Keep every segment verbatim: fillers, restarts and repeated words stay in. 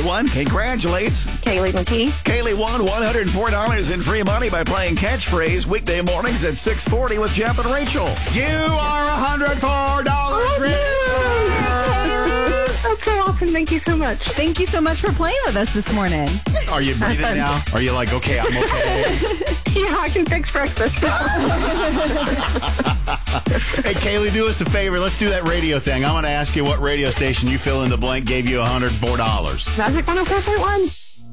one congratulates Kaylee McKee. Kaylee won one hundred four dollars in free money by playing Catchphrase weekday mornings at six forty with Jeff and Rachel. You are one hundred four dollars rich. That's so awesome. Thank you so much. Thank you so much for playing with us this morning. Are you breathing now? Are you like, okay, I'm okay? Yeah, I can fix breakfast. Hey, Kaylee, do us a favor. Let's do that radio thing. I want to ask you what radio station you fill in the blank gave you one hundred four dollars. Magic one oh four point one.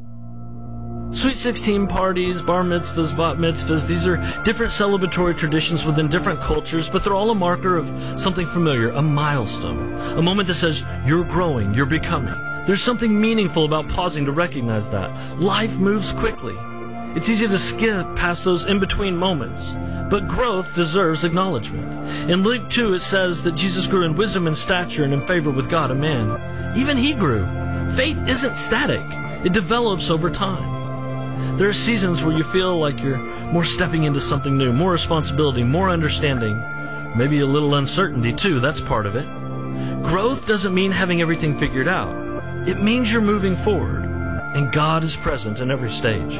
Sweet sixteen parties, bar mitzvahs, bat mitzvahs, these are different celebratory traditions within different cultures, but they're all a marker of something familiar, a milestone, a moment that says you're growing, you're becoming. There's something meaningful about pausing to recognize that. Life moves quickly. It's easy to skip past those in-between moments, but growth deserves acknowledgement. In Luke two, it says that Jesus grew in wisdom and stature and in favor with God and man. Even he grew. Faith isn't static. It develops over time. There are seasons where you feel like you're more stepping into something new, more responsibility, more understanding, maybe a little uncertainty too, that's part of it. Growth doesn't mean having everything figured out. It means you're moving forward, and God is present in every stage.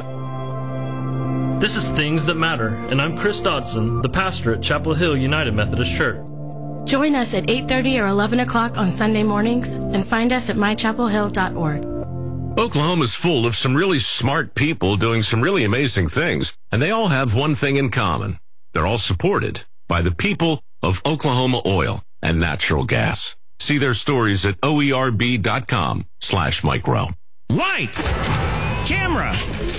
This is Things That Matter, and I'm Chris Dodson, the pastor at Chapel Hill United Methodist Church. Join us at eight thirty or eleven o'clock on Sunday mornings, and find us at my chapel hill dot org. Oklahoma's full of some really smart people doing some really amazing things, and they all have one thing in common. They're all supported by the people of Oklahoma Oil and Natural Gas. See their stories at O E R B dot com slash micro. Lights, camera,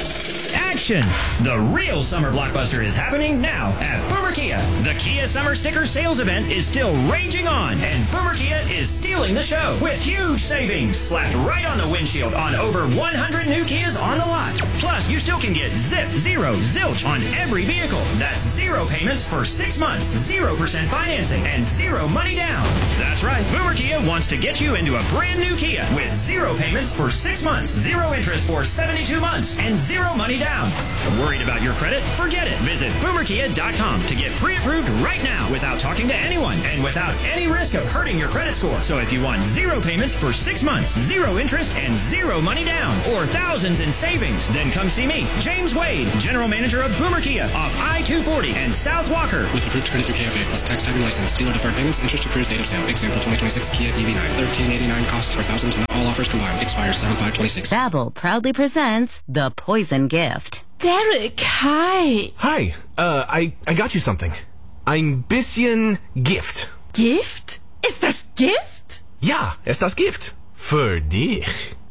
action. The real summer blockbuster is happening now at Boomer Kia. The Kia Summer Sticker Sales Event is still raging on, and Boomer Kia is stealing the show with huge savings slapped right on the windshield on over one hundred new Kias on the lot. Plus, you still can get zip, zero, zilch on every vehicle. That's zero payments for six months, zero percent financing, and zero money down. That's right, Boomer Kia wants to get you into a brand new Kia with zero payments for six months, zero interest for seventy-two months, and zero money down. Worried about your credit? Forget it. Visit boomer kia dot com to get pre-approved right now without talking to anyone and without any risk of hurting your credit score. So if you want zero payments for six months, zero interest, and zero money down, or thousands in savings, then come see me, James Wade, General Manager of Boomer Kia off I two forty and South Walker. With approved credit through K F A plus tax time and license. Dealer deferred payments, interest accrues date of sale. Example twenty twenty-six Kia E V nine. thirteen eighty-nine costs per thousand. Not all offers combined. Expires seven five twenty-six. Babbel proudly presents The Poison Gift. Derek, hi. Hi, uh, I, I got you something. Ein bisschen Gift. Gift? Ist das Gift? Ja, ist das Gift. Für dich.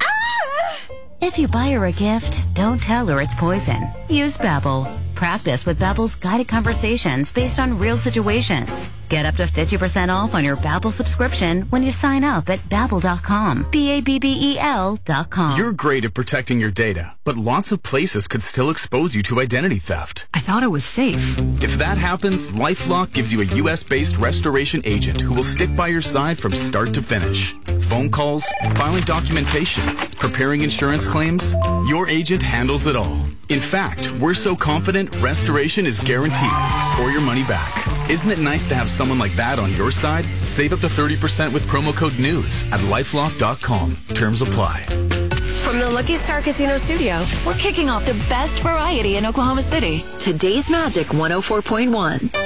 Ah! If you buy her a gift, don't tell her it's poison. Use Babbel. Practice with Babbel's guided conversations based on real situations. Get up to fifty percent off on your Babbel subscription when you sign up at babbel dot com. B A B B E L dot com. You're great at protecting your data, but lots of places could still expose you to identity theft. I thought it was safe. If that happens, LifeLock gives you a U S-based restoration agent who will stick by your side from start to finish. Phone calls, filing documentation, preparing insurance claims, your agent handles it all. In fact, we're so confident restoration is guaranteed or your money back. Isn't it nice to have someone like that on your side? Save up to thirty percent with promo code NEWS at lifelock dot com. Terms apply. From the Lucky Star Casino Studio, we're kicking off the best variety in Oklahoma City. Today's Magic one oh four point one.